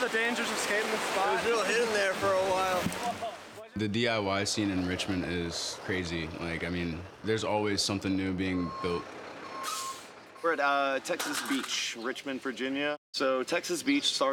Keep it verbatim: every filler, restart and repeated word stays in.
the dangers of skating this spot. It was real hidden there for a while. The D I Y scene in Richmond is crazy. Like, I mean, there's always something new being built. We're at uh, Texas Beach, Richmond, Virginia. So Texas Beach started